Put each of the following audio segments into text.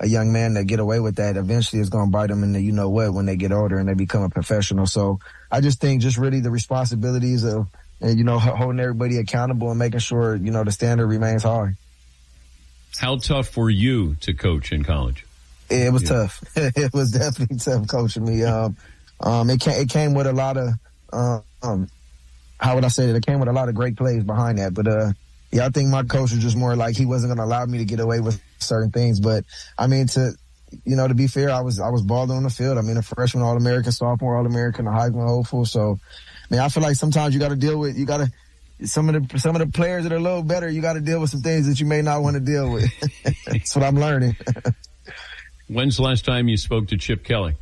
a young man that get away with that, eventually it's going to bite them in the you know what when they get older and they become a professional. So I just think just really the responsibilities of, holding everybody accountable and making sure, the standard remains high. How tough were you to coach in college? It was tough. It was definitely tough coaching me. It came with a lot of, how would I say it? It came with a lot of great plays behind that. But, I think my coach was just more like he wasn't going to allow me to get away with certain things. But I mean, to be fair, I was balling on the field. I mean, a freshman All-American, sophomore All-American, a Heisman hopeful. So, I feel like sometimes you got to deal with, some of the players that are a little better, you got to deal with some things that you may not want to deal with. That's what I'm learning. When's the last time you spoke to Chip Kelly?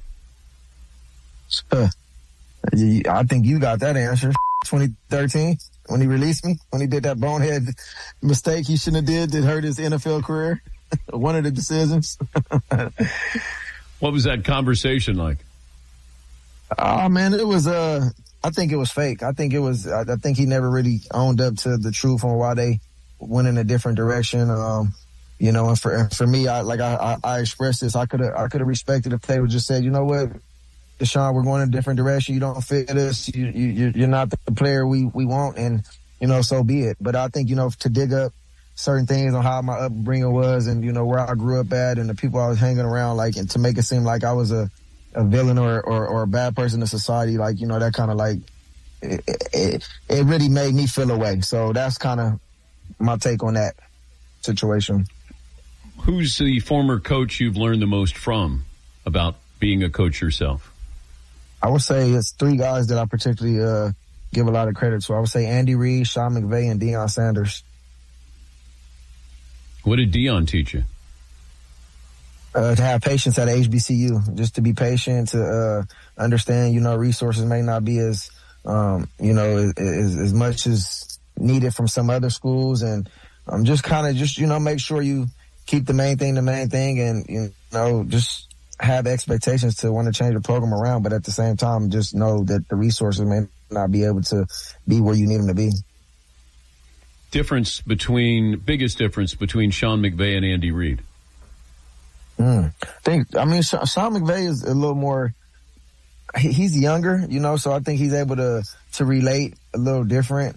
I think you got that answer. 2013, when he released me, when he did that bonehead mistake he shouldn't have did that hurt his NFL career. One of the decisions. What was that conversation like? Oh, man, it was, I think it was fake. I think he never really owned up to the truth on why they went in a different direction. And for me, I expressed this. I could have respected if they would just said, you know what, Deshaun, we're going in a different direction. You don't fit us. You're not the player we want. And, so be it. But I think, to dig up certain things on how my upbringing was and, where I grew up at and the people I was hanging around, and to make it seem like I was a villain or a bad person in society, that kind of it really made me feel away. So that's kind of my take on that situation. Who's the former coach you've learned the most from about being a coach yourself? I would say it's three guys that I particularly give a lot of credit to. I would say Andy Reid, Sean McVay, and Deion Sanders. What did Deion teach you? To have patience at HBCU, just to be patient, to understand, resources may not be as, as much as needed from some other schools. And just make sure you keep the main thing, and, just have expectations to want to change the program around. But at the same time, just know that the resources may not be able to be where you need them to be. Biggest difference between Sean McVay and Andy Reid? Sean McVay is a little more, he's younger, so I think he's able to relate a little different.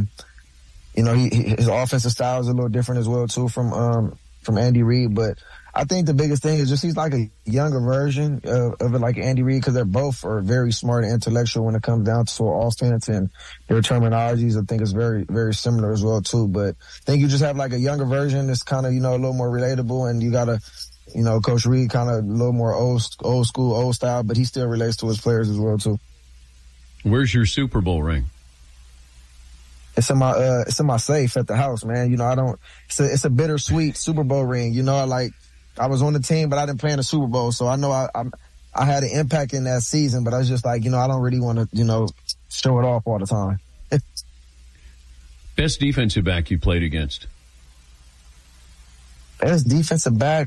His offensive style is a little different as well too from Andy Reid, but I think the biggest thing is just he's like a younger version of it, like Andy Reid, because they're both are very smart and intellectual when it comes down to offense, and their terminologies I think is very, very similar as well too. But I think you just have like a younger version that's kind of, a little more relatable, and you gotta, Coach Reid kind of a little more old school, old style, but he still relates to his players as well too. Where's your Super Bowl ring? It's in my safe at the house, man. It's a bittersweet Super Bowl ring. I was on the team, but I didn't play in the Super Bowl. So I know I had an impact in that season, but I was just like, I don't really want to, show it off all the time. Best defensive back you played against? Best defensive back,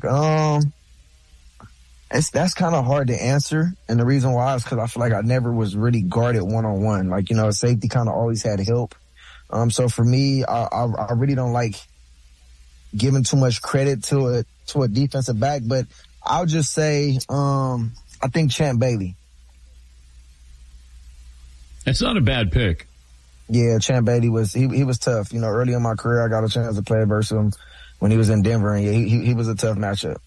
that's kind of hard to answer. And the reason why is because I feel like I never was really guarded one-on-one. Safety kind of always had help. So for me, I really don't like giving too much credit to a defensive back, but I'll just say, I think Champ Bailey. That's not a bad pick. Yeah, Champ Bailey he was tough. Early in my career, I got a chance to play versus him when he was in Denver, and he was a tough matchup.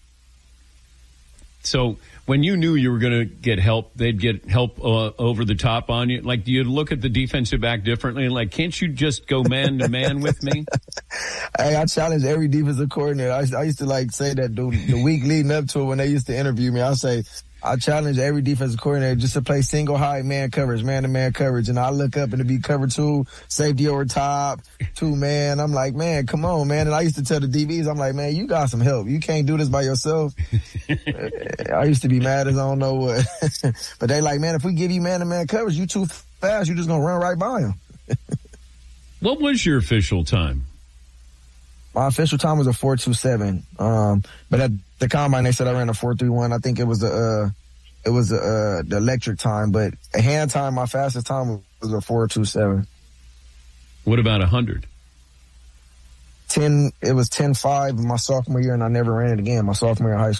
So when you knew you were going to get help, they'd get help over the top on you. Do you look at the defensive back differently? Can't you just go man to man with me? Hey, I challenge every defensive coordinator. I used to say that the week leading up to it when they used to interview me. I challenge every defensive coordinator just to play single high man coverage, man-to-man coverage. And I look up and it'd be cover two, safety over top, 2-man. I'm like, man, come on, man. And I used to tell the DBs, I'm like, man, you got some help. You can't do this by yourself. I used to be mad as I don't know what. But they like, man, if we give you man-to-man coverage, you too fast. You're just going to run right by him. What was your official time? My official time was a 4.27. But at the combine, they said I ran a 4.31. I think it was the electric time, but a hand time, my fastest time was a 4.27. What about 100? It was 10.5 my sophomore year, and I never ran it again my sophomore year in high school.